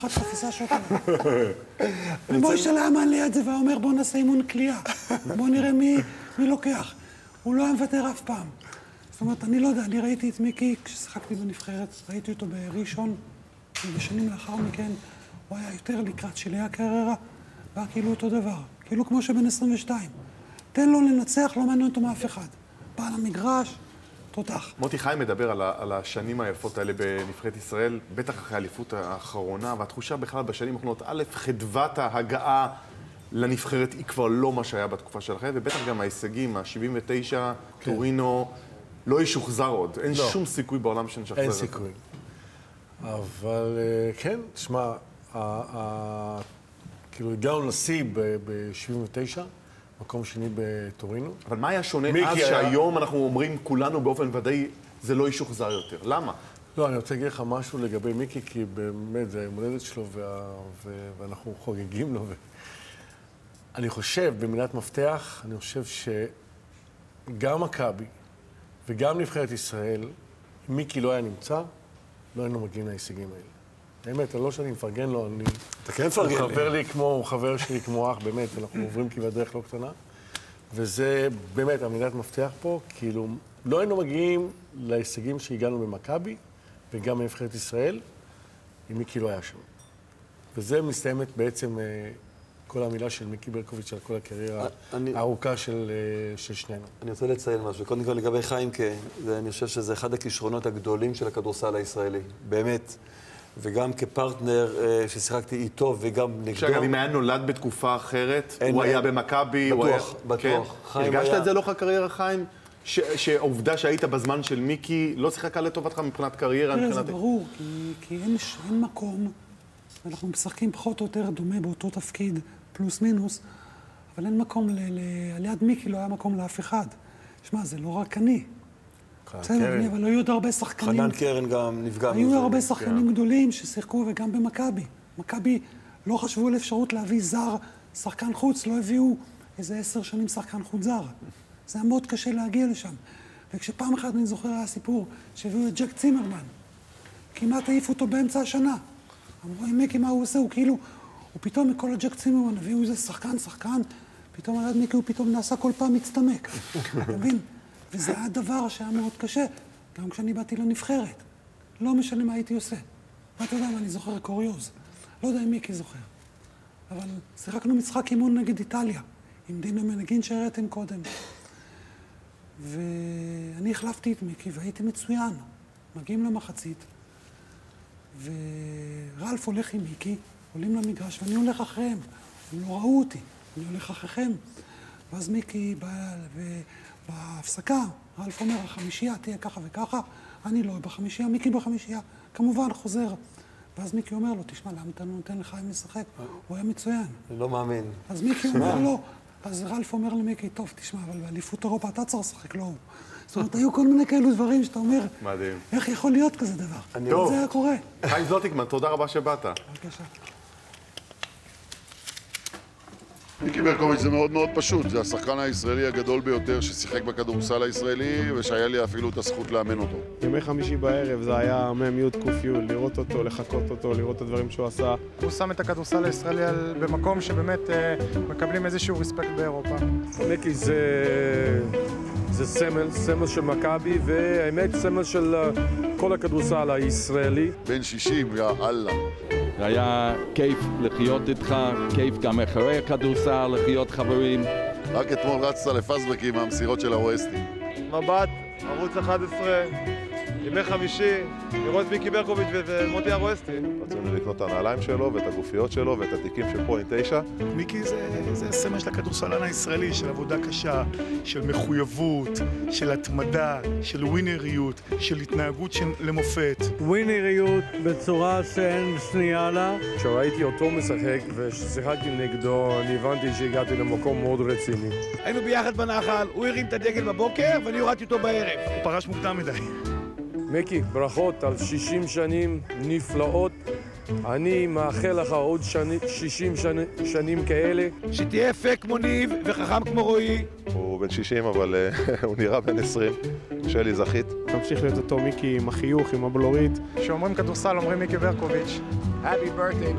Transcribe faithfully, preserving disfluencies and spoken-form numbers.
התפיסה שלו. ומוישה היה מעלה את זה ואומר בוא נעשה אימון קליעה, בוא נראה מי לוקח. הוא לא היה מוותר אף פעם. זאת אומרת, אני לא יודע, אני ראיתי את מיקי כששחקתי בנבחרת, ראיתי אותו בראשון, ובשנים לאחר מכן הוא היה יותר לקראת שלי הקריירה, והיה כאילו אותו דבר, כאילו כמו שבן עשרים ושתיים. תן לו לנצח, לא מעניין אותו מאף אחד. בא למגרש, תותח. מוטי חיים מדבר על, על השנים היפות האלה בנבחרת ישראל, בטח אחרי האליפות האחרונה, והתחושה בכלל בשנים האחרונות, א', חדוות ההגעה לנבחרת היא כבר לא מה שהיה בתקופה שלכם, ובטח גם ההישגים, ה-שבעים ותשע, כן. טורינו, לא ישוחזר עוד. אין לא. שום סיכוי בעולם שנשחזר. אין סיכוי. אבל כן, תשמע, כאילו הגענו לשיא ב-שבעים ותשע, מקום שני בטורינו. אבל מה היה שונה אז שהיום אנחנו אומרים כולנו באופן ודאי זה לא ישוחזר יותר? למה? לא, אני רוצה להגיד לך משהו לגבי מיקי, כי באמת זה המולדת שלו ואנחנו חוגגים לו. אני חושב, במילת מפתח, אני חושב שגם מכבי וגם נבחרת ישראל, אם מיקי לא היה נמצא, לא היינו מגיעים להישגים האלה. באמת, לא שאני מפרגן לו, אני... אתה כן מפרגן לי. הוא חבר לי כמו, הוא חבר שלי כמו אח, באמת, אנחנו עוברים כברת דרך לא קטנה. וזה באמת המילת מפתח פה, כאילו, לא היינו מגיעים להישגים שהגענו במכבי, וגם בנבחרת ישראל, אם מיקי לא היה שם. וזה מסתיימת בעצם כל המילה של מיקי ברקוביץ' על כל הקריירה אני... הארוכה של, של שנינו. אני רוצה לציין משהו. קודם כל לגבי חיימקה, אני חושב שזה אחד הכישרונות הגדולים של הכדורסל הישראלי. באמת. וגם כפרטנר ששיחקתי איתו וגם נגדו. שאגב, אם היה נולד בתקופה אחרת, הוא היה במכבי, בטוח, בטוח. הרגשת את זה לאורך הקריירה, חיים? שהעובדה שהיית בזמן של מיקי לא שיחקה לטובתך מבחינת קריירה? תראה, זה ברור, כי אין מקום, אנחנו משחקים פחות או יותר דומה באותו תפקיד, פלוס מינוס, אבל אין מקום, על יד מיקי לא היה מקום לאף אחד. שמע, זה לא רק אני. בסדר, אבל היו עוד הרבה שחקנים. חנן קרן גם נפגע. היו הרבה שחקנים גדולים ששיחקו וגם במכבי. מכבי לא חשבו על אפשרות להביא זר, שחקן חוץ, לא הביאו איזה עשר שנים שחקן חוץ זר. זה היה מאוד קשה להגיע לשם. וכשפעם אחת אני זוכר היה סיפור שהביאו את ג'ק צימרמן. כמעט העיפו אותו באמצע השנה. אמרו, עם מיקי מה הוא עושה? הוא כאילו, הוא פתאום מכל הג'ק צימרמן הביאו איזה שחקן, שחקן, פתאום על יד מיקי הוא פתאום נעשה כל פעם מצטמק. אתה מבין? וזה היה דבר שהיה מאוד קשה, גם כשאני באתי לנבחרת. לא משנה מה הייתי עושה. ואתה יודע מה, אני זוכר קוריוז. לא יודע אם מיקי זוכר. אבל שיחקנו משחק אימון נגד איטליה, עם דינו מנגין שהראיתם קודם. ואני החלפתי את מיקי והייתי מצוין. מגיעים למחצית, ורלף הולך עם מיקי, עולים למגרש, ואני הולך אחריהם. הם לא ראו אותי, אני הולך אחריכם. ואז מיקי בא ו... בהפסקה, רלף אומר, החמישייה תהיה ככה וככה, אני לא בחמישייה, מיקי בחמישייה, כמובן חוזר. ואז מיקי אומר לו, תשמע, למה אתה לא נותן לחיים לשחק? הוא היה מצוין. אני לא מאמין. אז מיקי אומר לו, אז רלף אומר למיקי, טוב, תשמע, אבל באליפות אירופה אתה צריך לשחק, לא הוא. זאת אומרת, היו כל מיני כאלו דברים שאתה אומר, מדהים. איך יכול להיות כזה דבר? טוב. זה היה קורה. חיים זלוטיקמן, תודה רבה שבאת. בבקשה. מיקי ברקוביץ' זה מאוד מאוד פשוט, זה השחקן הישראלי הגדול ביותר ששיחק בכדורסל הישראלי ושהיה לי אפילו את הזכות לאמן אותו. ימי חמישי בערב זה היה מם י' ק' י', לראות אותו, לחקות אותו, לראות את הדברים שהוא עשה. הוא שם את הכדורסל הישראלי במקום שבאמת מקבלים איזשהו רספקט באירופה. מיקי זה... זה סמל, סמל של מכבי, והאמת סמל של כל הכדורסל הישראלי. בן שישים, יא אללה. זה היה כיף לחיות איתך, כיף גם אחרי הכדורסל, לחיות חברים. רק אתמול רצת לפסבק עם המסירות של הווסטי. מבט, ערוץ אחת עשרה, ימי חמישי, לראות מיקי ברקוביץ' ומוטי הווסטי. רצינו לקנות את הנעליים שלו ואת הגופיות שלו ואת התיקים של פוינט תשע. מיקי זה, זה הסמל של הכדורסלן הישראלי, של עבודה קשה, של מחויבות, של התמדה, של ווינריות, של התנהגות למופת. ווינריות בצורה שאין שנייה לה. כשראיתי אותו משחק וששיחקתי נגדו, אני הבנתי שהגעתי למקום מאוד רציני. היינו ביחד בנחל, הוא הרים את הדגל בבוקר ואני הורדתי אותו בערב. הוא פרש מוקדם מדי. מיקי, ברכות על שישים שנים נפלאות. אני מאחל לך עוד שישים שנים כאלה. שתהיה יפה כמו ניב וחכם כמו רועי. הוא בן שישים, אבל הוא נראה בן עשרים. שלי זכית. תמשיך להיות אותו מיקי עם החיוך, עם הבלורית. כשאומרים כדורסל, אומרים מיקי ברקוביץ'. Happy birthday.